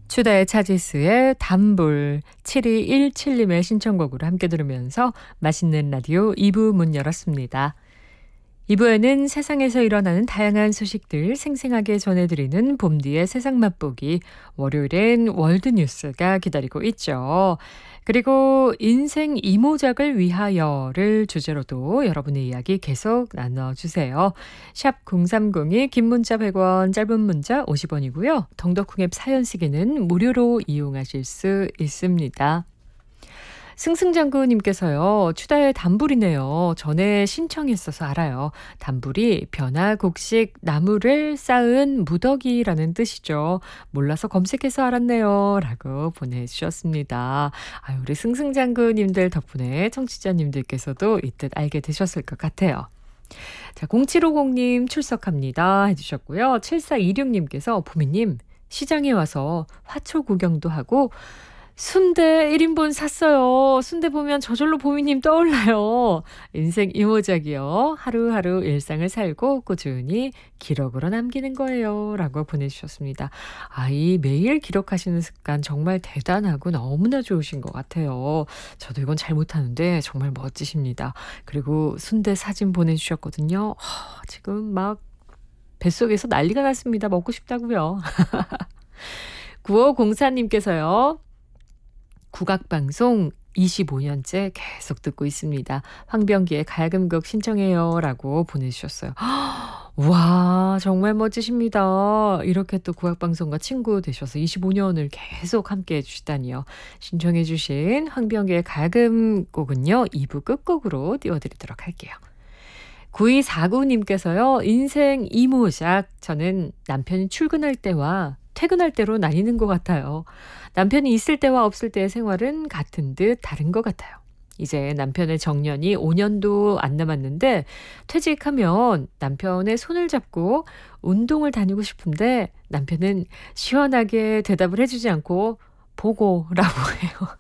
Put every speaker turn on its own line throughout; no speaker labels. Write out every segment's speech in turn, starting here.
추다의 차지스의 단불 7217님의 신청곡으로 함께 들으면서 맛있는 라디오 2부 문 열었습니다. 2부에는 세상에서 일어나는 다양한 소식들 생생하게 전해드리는 봄디의 세상 맛보기, 월요일엔 월드뉴스가 기다리고 있죠. 그리고 인생 이모작을 위하여를 주제로도 여러분의 이야기 계속 나눠주세요. 샵 0302 긴 문자 100원, 짧은 문자 50원이고요. 덩덕콩 앱 사연 쓰기는 무료로 이용하실 수 있습니다. 승승장구님께서요. 추다의 단불이네요. 전에 신청했어서 알아요. 단불이 벼나곡식 나무를 쌓은 무더기라는 뜻이죠. 몰라서 검색해서 알았네요. 라고 보내주셨습니다. 아유, 우리 승승장구님들 덕분에 청취자님들께서도 이 뜻 알게 되셨을 것 같아요. 자, 0750님 출석합니다 해주셨고요. 7426님께서 보미님 시장에 와서 화초 구경도 하고 순대 1인분 샀어요. 순대 보면 저절로 보미님 떠올라요. 인생 이모작이요. 하루하루 일상을 살고 꾸준히 기록으로 남기는 거예요. 라고 보내주셨습니다. 이 매일 기록하시는 습관 정말 대단하고 너무나 좋으신 것 같아요. 저도 이건 잘 못하는데 정말 멋지십니다. 그리고 순대 사진 보내주셨거든요. 지금 막 뱃속에서 난리가 났습니다. 먹고 싶다고요. 9504님께서요. 국악방송 25년째 계속 듣고 있습니다. 황병기의 가야금곡 신청해요 라고 보내주셨어요. 와, 정말 멋지십니다. 이렇게 또 국악방송과 친구 되셔서 25년을 계속 함께 해주시다니요. 신청해 주신 황병기의 가야금곡은요 2부 끝곡으로 띄워드리도록 할게요. 9249님께서요. 인생 이모작. 저는 남편이 출근할 때와 퇴근할 때로 나뉘는 것 같아요. 남편이 있을 때와 없을 때의 생활은 같은 듯 다른 것 같아요. 이제 남편의 정년이 5년도 안 남았는데 퇴직하면 남편의 손을 잡고 운동을 다니고 싶은데 남편은 시원하게 대답을 해주지 않고 보고라고 해요.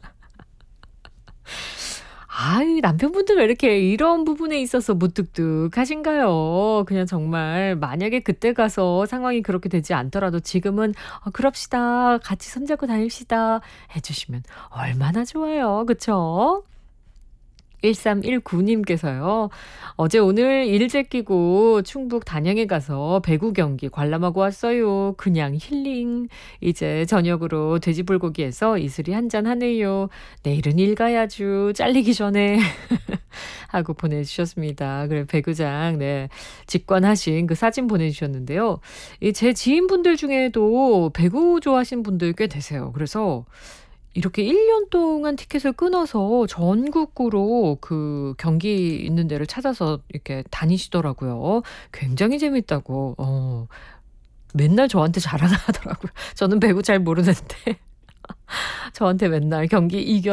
남편분들 왜 이렇게 이런 부분에 있어서 무뚝뚝하신가요? 그냥 정말 만약에 그때 가서 상황이 그렇게 되지 않더라도 지금은 그럽시다. 같이 손잡고 다닙시다. 해주시면 얼마나 좋아요. 그쵸? 1319님께서요. 어제 오늘 일 제끼고 충북 단양에 가서 배구 경기 관람하고 왔어요. 그냥 힐링. 이제 저녁으로 돼지불고기에서 이슬이 한잔 하네요. 내일은 일 가야죠. 잘리기 전에. 하고 보내주셨습니다. 그래 배구장 직관하신 그 사진 보내주셨는데요. 제 지인분들 중에도 배구 좋아하시는 분들 꽤 되세요. 그래서 이렇게 1년 동안 티켓을 끊어서 전국구로 그 경기 있는 데를 찾아서 이렇게 다니시더라고요. 굉장히 재밌다고. 맨날 저한테 자랑하더라고요. 저는 배구 잘 모르는데 저한테 맨날 경기 이겨